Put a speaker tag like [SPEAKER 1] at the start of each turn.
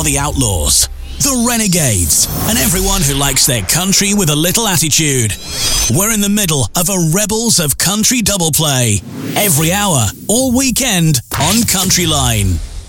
[SPEAKER 1] for the Outlaws, the Renegades, and everyone who likes their country with a little attitude. We're in the middle of a Rebels of Country double play. Every hour, all weekend, on Country Line.